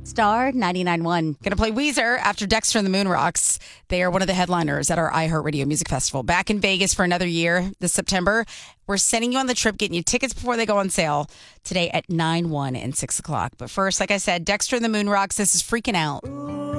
Star 99.1. Gonna play Weezer after Dexter and the Moon Rocks. They are one of the headliners at our iHeartRadio Music Festival. Back in Vegas for another year this September. We're sending you on the trip, getting you tickets before they go on sale today at 9, 1, and 6 o'clock. But first, like I said, Dexter and the Moon Rocks, this is Freaking Out.